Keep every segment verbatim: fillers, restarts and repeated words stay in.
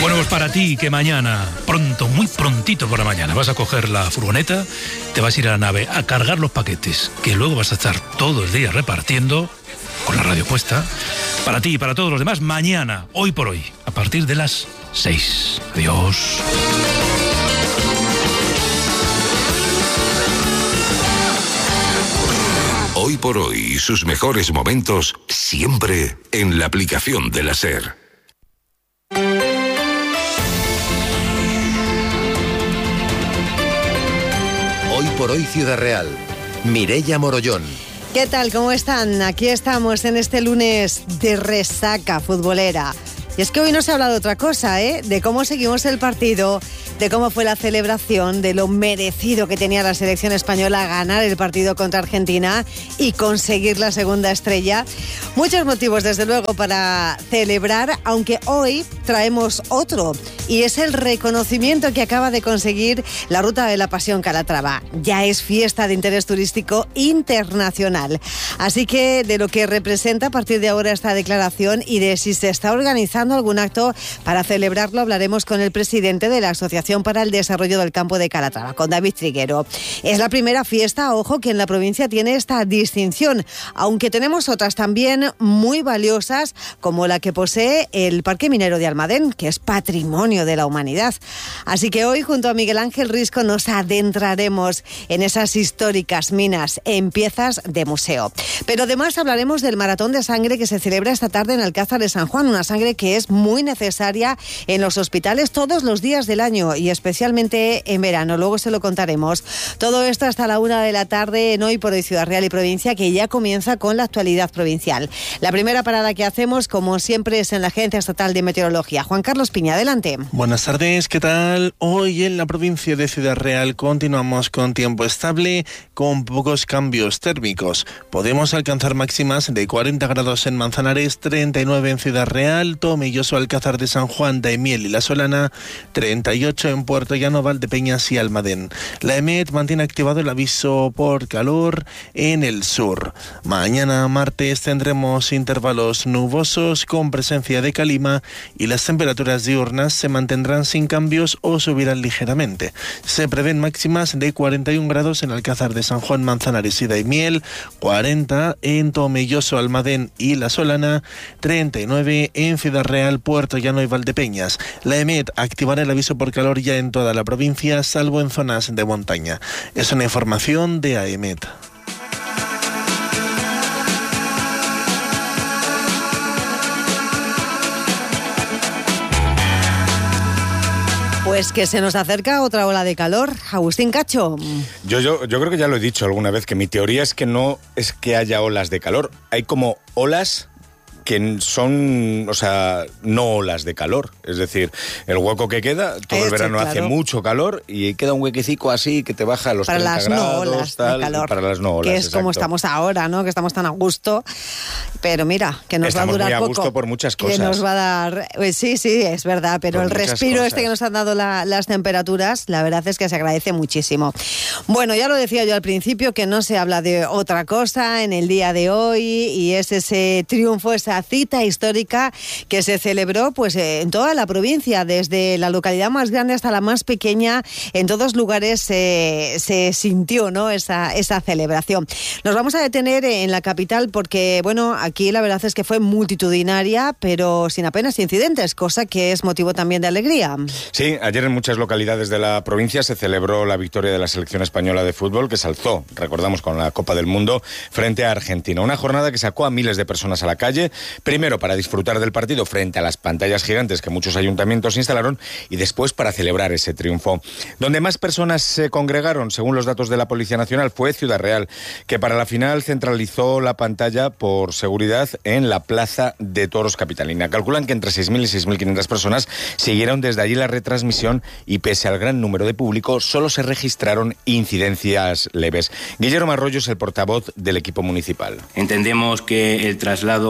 Bueno, pues para ti que mañana, pronto, muy prontito por la mañana, vas a coger la furgoneta, te vas a ir a la nave a cargar los paquetes, que luego vas a estar todo el día repartiendo con la radio puesta. Para ti y para todos los demás, mañana, hoy por hoy, a partir de las seis. Adiós. Hoy por hoy, sus mejores momentos, siempre en la aplicación de la SER. Hoy por hoy Ciudad Real. Mireia Morollón. ¿Qué tal? ¿Cómo están? Aquí estamos en este lunes de resaca futbolera. Y es que hoy no se ha hablado de otra cosa, ¿eh? De cómo seguimos el partido, de cómo fue la celebración, de lo merecido que tenía la selección española ganar el partido contra Argentina y conseguir la segunda estrella. Muchos motivos, desde luego, para celebrar, aunque hoy traemos otro, y es el reconocimiento que acaba de conseguir la Ruta de la Pasión Calatrava. Ya es fiesta de interés turístico internacional. Así que de lo que representa a partir de ahora esta declaración y de si se está organizando algún acto para celebrarlo, hablaremos con el presidente de la Asociación para el Desarrollo del Campo de Calatrava, con David Triguero. Es la primera fiesta, ojo, que en la provincia tiene esta distinción, aunque tenemos otras también muy valiosas, como la que posee el Parque Minero de Almadén, que es patrimonio de la humanidad. Así que hoy, junto a Miguel Ángel Risco, nos adentraremos en esas históricas minas en piezas de museo. Pero además hablaremos del maratón de sangre que se celebra esta tarde en Alcázar de San Juan, una sangre que es muy necesaria en los hospitales todos los días del año y especialmente en verano. Luego se lo contaremos. Todo esto hasta la una de la tarde en Hoy por Hoy Ciudad Real y Provincia, que ya comienza con la actualidad provincial. La primera parada que hacemos, como siempre, es en la Agencia Estatal de Meteorología. Juan Carlos Piña, adelante. Buenas tardes, ¿qué tal? Hoy en la provincia de Ciudad Real continuamos con tiempo estable, con pocos cambios térmicos. Podemos alcanzar máximas de cuarenta grados en Manzanares, treinta y nueve en Ciudad Real, Tomelloso, Alcázar de San Juan, Daimiel y La Solana, treinta y ocho en Puerto Llano, Valdepeñas y Almadén. La EMET mantiene activado el aviso por calor en el sur. Mañana martes tendremos intervalos nubosos con presencia de calima y las temperaturas diurnas se mantendrán sin cambios o subirán ligeramente. Se prevén máximas de cuarenta y un grados en Alcázar de San Juan, Manzanares y Daimiel, cuarenta en Tomelloso, Almadén y La Solana, treinta y nueve en Ciudad Real, Puerto Llano y Valdepeñas. La EMET activará el aviso por calor ya en toda la provincia, salvo en zonas de montaña. Es una información de AEMET. Pues que se nos acerca otra ola de calor. Agustín Cacho. Yo, yo, yo creo que ya lo he dicho alguna vez, que mi teoría es que no es que haya olas de calor. Hay como olas que son, o sea, no olas de calor. Es decir, el hueco que queda, todo Este, el verano claro. hace mucho calor y queda un huequecico así que te baja a los Para treinta las grados, no olas tal, de calor, para las no olas, que es exacto. como estamos ahora, ¿no? Que estamos tan a gusto. Pero mira, que nos Estamos va a durar muy a poco. gusto por muchas cosas. Que nos va a dar... Pues sí, sí, es verdad, pero Por el muchas respiro cosas. este que nos han dado la- las temperaturas, la verdad es que se agradece muchísimo. Bueno, ya lo decía yo al principio, que no se habla de otra cosa en el día de hoy, y es ese triunfo, esa cita histórica que se celebró pues eh, en toda la provincia, desde la localidad más grande hasta la más pequeña. En todos lugares eh, se sintió, ¿no?, esa, esa celebración. Nos vamos a detener en la capital porque, bueno, aquí la verdad es que fue multitudinaria, pero sin apenas incidentes, cosa que es motivo también de alegría. Sí, ayer en muchas localidades de la provincia se celebró la victoria de la selección española de fútbol, que se alzó, recordamos, con la Copa del Mundo frente a Argentina. Una jornada que sacó a miles de personas a la calle, primero para disfrutar del partido frente a las pantallas gigantes que muchos ayuntamientos instalaron, y después para celebrar ese triunfo. Donde más personas se congregaron, según los datos de la Policía Nacional, fue Ciudad Real, que para la final centralizó la pantalla por seguridad en la Plaza de Toros capitalina. Calculan que entre seis mil y seis mil quinientas personas siguieron desde allí la retransmisión y pese al gran número de público solo se registraron incidencias leves. Guillermo Arroyo es el portavoz del equipo municipal. Entendemos que el traslado a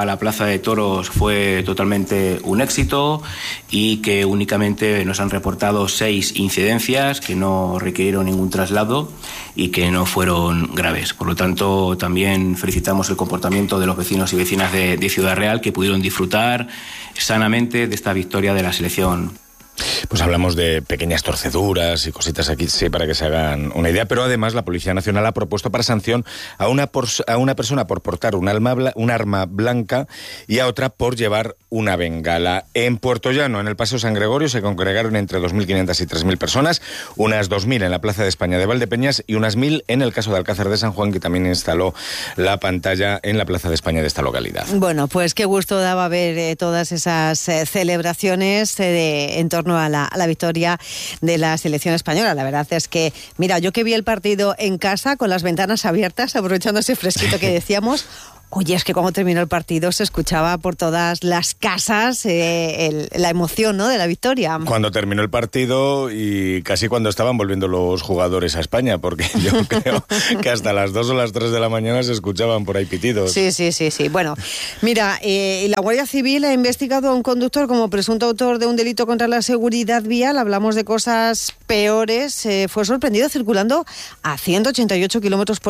la Plaza de Toros fue totalmente un éxito y que únicamente nos han reportado seis incidencias que no requirieron ningún traslado y que no fueron graves. Por lo tanto, también felicitamos el comportamiento de los vecinos y vecinas de, de Ciudad Real, que pudieron disfrutar sanamente de esta victoria de la selección. Pues hablamos de pequeñas torceduras y cositas aquí, sí, para que se hagan una idea, pero además la Policía Nacional ha propuesto para sanción a una, por, a una persona por portar un, alma, un arma blanca y a otra por llevar una bengala. En Puerto Llano, en el Paseo San Gregorio, se congregaron entre dos mil quinientas y tres mil personas, unas dos mil en la Plaza de España de Valdepeñas y unas mil en el caso de Alcázar de San Juan, que también instaló la pantalla en la Plaza de España de esta localidad. Bueno, pues qué gusto daba ver eh, todas esas eh, celebraciones eh, de, en torno a la, a la victoria de la selección española. La verdad es que, mira, yo que vi el partido en casa con las ventanas abiertas, aprovechando ese fresquito que decíamos, oye, es que cuando terminó el partido se escuchaba por todas las casas eh, el, la emoción, ¿no?, de la victoria. Cuando terminó el partido y casi cuando estaban volviendo los jugadores a España, porque yo creo que hasta las dos o las tres de la mañana se escuchaban por ahí pitidos. Sí, sí, sí, sí. Bueno, mira, eh, la Guardia Civil ha investigado a un conductor como presunto autor de un delito contra la seguridad vial. Hablamos de cosas peores. Eh, fue sorprendido circulando a ciento ochenta y ocho kilómetros por